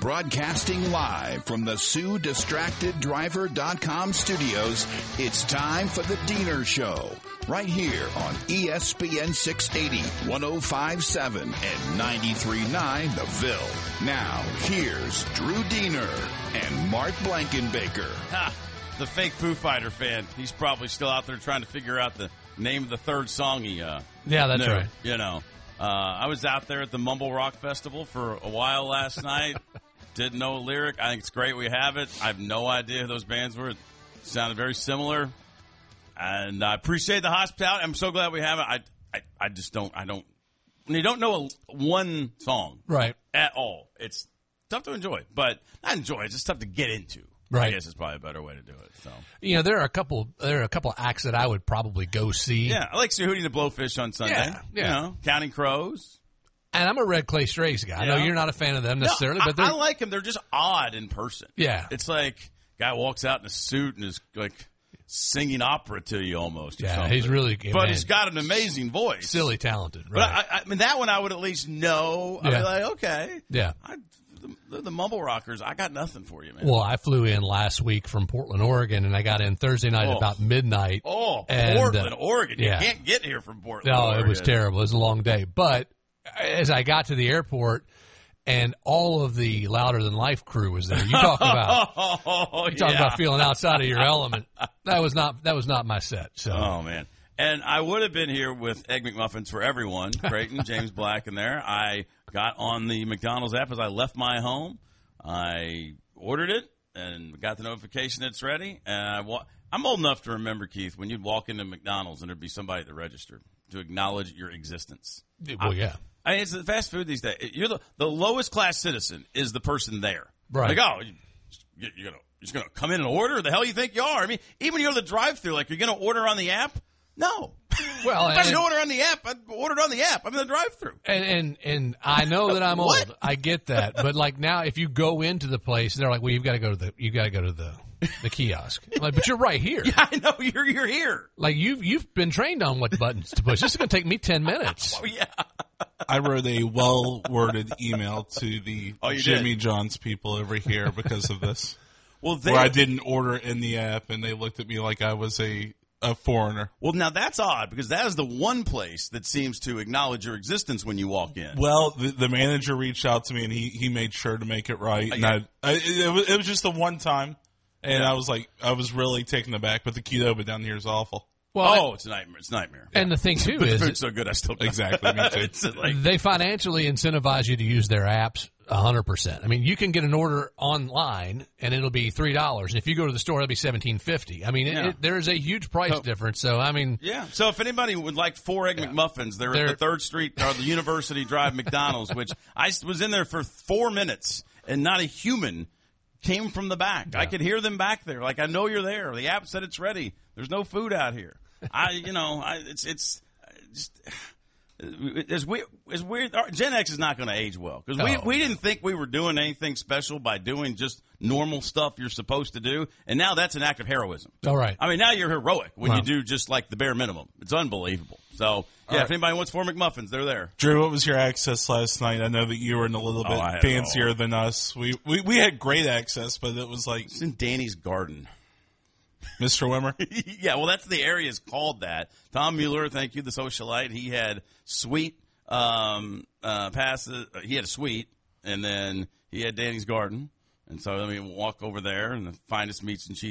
Broadcasting live from the SueDistractedDriver.com studios, it's time for the Diener Show. Right here on ESPN 680, 105.7, and 93.9 The Ville. Now, here's Drew Diener and Mark Blankenbaker. Ha! The fake Foo Fighter fan. He's probably still out there trying to figure out the name of the third song he Yeah, that's knew, right. You know. I was out there at the Mumble Rock Festival for a while last night. Didn't know a lyric. I think it's great we have it. I have no idea who those bands were. It sounded very similar. And I appreciate the hospitality. I'm so glad we have it. I just don't. When you don't know one song Right. at all, it's tough to enjoy. But not enjoy, it's just tough to get into. Right. I guess is probably a better way to do it. So there are a couple acts that I would probably go see. yeah, I like Hootie and the Blowfish on Sunday. Yeah. You know, Counting Crows. And I'm a Red Clay Strays guy. I know you're not a fan of them necessarily, No, but they're I like them. They're just odd in person. Yeah. It's like guy walks out in a suit and is like singing opera to you almost. Or yeah, something. he's really But he's got an amazing voice. silly talented. Right. But I mean, that one I would at least know. I'd be like, okay. Yeah. The Mumble Rockers, I got nothing for you, man. Well, I flew in last week from Portland, Oregon, and I got in Thursday night at about midnight. Oh, and, Portland, Oregon. yeah. You can't get here from Portland, No, Oregon. it was terrible. It was a long day. But as I got to the airport, and all of the Louder Than Life crew was there. You talk about about feeling outside of your element. That was not my set. So. Oh man. And I would have been here with Egg McMuffins for everyone. Creighton, James Black in there. I got on the McDonald's app as I left my home. I ordered it and got the notification it's ready. And I'm old enough to remember, Keith, when you'd walk into McDonald's and there'd be somebody at the register to acknowledge your existence. Well, yeah. I mean, it's the fast food these days. You're the lowest class citizen is the person there. Right. Like, oh, you're just going to come in and order? The hell you think you are? I mean, even when you go to the drive-thru, like, you're going to order on the app? No. Well, if I should order on the app, I'd order it on the app. I'm in the drive-thru. And I know that I'm old. I get that. But like now, if you go into the place, they're like, well, you got to go to the kiosk. I'm like, but you're right here. Yeah, I know you're here. Like you've been trained on what buttons to push. This is going to take me 10 minutes. Oh yeah. I wrote a well-worded email to the Jimmy John's people over here because of this. Well, where I didn't order in the app, and they looked at me like I was a foreigner. Well, now that's odd because that is the one place that seems to acknowledge your existence when you walk in. Well, the manager reached out to me, and he made sure to make it right. And it was just the one time, and I was really taken aback. But the Qdoba down here is awful. Well, it's a nightmare. It's a nightmare. And the thing too but is the food's so good, I still exactly. Me too. It's like, they financially incentivize you to use their apps 100%. I mean, you can get an order online and it'll be $3, and if you go to the store, it'll be $17.50. I mean, there is a huge price difference. So I mean, yeah. So if anybody would like 4 Egg McMuffins, they're at the 3rd Street or the University Drive McDonald's, which I was in there for 4 minutes and not a human came from the back. Yeah. I could hear them back there. Like, I know you're there. The app said it's ready. There's no food out here. It's weird. Gen X is not going to age well because we didn't think we were doing anything special by doing just normal stuff you're supposed to do, and now that's an act of heroism. All right. I mean, now you're heroic when you do just like the bare minimum. It's unbelievable. So, if anybody wants 4 McMuffins, they're there. Drew, what was your access last night? I know that you were in a little bit fancier than us. We had great access, but it was like... It's in Danny's Garden. Mr. Wimmer? Yeah, well, that's the area is called that. Tom Mueller, thank you, the socialite. He had suite passes. He had a suite, and then he had Danny's Garden. And so, walk over there, and the finest meats and cheese